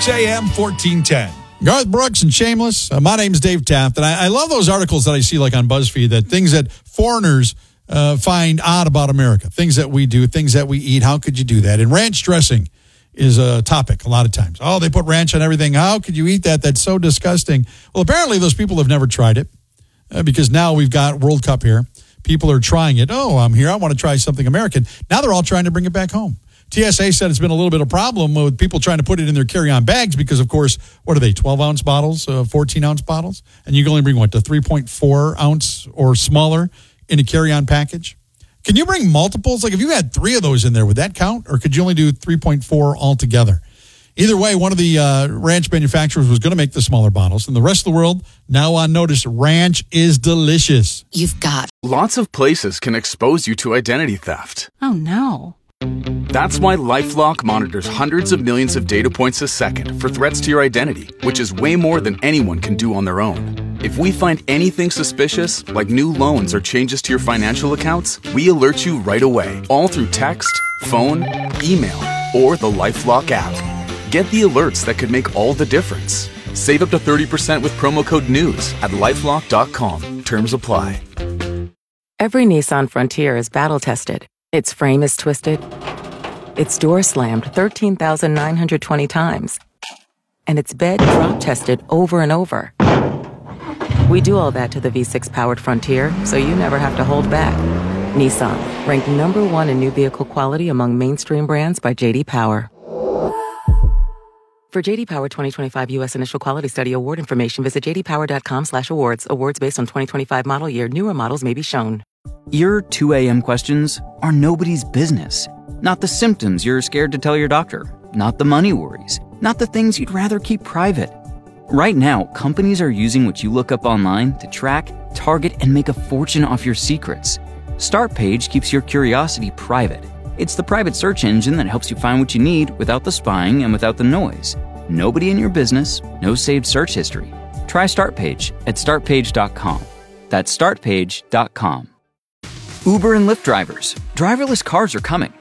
AM 1410. Garth Brooks and Shameless. My name's Dave Taft, and I love those articles that I see like on BuzzFeed, that things that foreigners find odd about America, things that we do, things that we eat. How could you do that? And ranch dressing is a topic a lot of times. Oh, they put ranch on everything. How could you eat that? That's so disgusting. Well, apparently those people have never tried it because now we've got World Cup here. People are trying it. Oh, I'm here. I want to try something American. Now they're all trying to bring it back home. TSA said it's been a little bit of a problem with people trying to put it in their carry-on bags because, of course, what are they, 12-ounce bottles, 14-ounce bottles? And you can only bring, what, the 3.4-ounce or smaller in a carry-on package? Can you bring multiples? Like, if you had 3 of those in there, would that count? Or could you only do 3.4 altogether? Either way, one of the ranch manufacturers was going to make the smaller bottles. And the rest of the world, now on notice, ranch is delicious. You've got Lots of places can expose you to identity theft. Oh, no. That's why LifeLock monitors hundreds of millions of data points a second for threats to your identity, which is way more than anyone can do on their own. If we find anything suspicious, like new loans or changes to your financial accounts, we alert you right away, all through text, phone, email, or the LifeLock app. Get the alerts that could make all the difference. Save up to 30% with promo code NEWS at LifeLock.com. Terms apply. Every Nissan Frontier is battle-tested. Its frame is twisted. Its door slammed 13,920 times. And its bed drop-tested over and over. We do all that to the V6-powered Frontier, so you never have to hold back. Nissan, ranked #1 in new vehicle quality among mainstream brands by J.D. Power. For J.D. Power 2025 U.S. Initial Quality Study award information, visit jdpower.com/awards. Awards based on 2025 model year. Newer models may be shown. Your 2 a.m. questions are nobody's business. Not the symptoms you're scared to tell your doctor. Not the money worries. Not the things you'd rather keep private. Right now, companies are using what you look up online to track, target, and make a fortune off your secrets. Startpage keeps your curiosity private. It's the private search engine that helps you find what you need without the spying and without the noise. Nobody in your business, no saved search history. Try Startpage at startpage.com. That's startpage.com. Uber and Lyft drivers. Driverless cars are coming.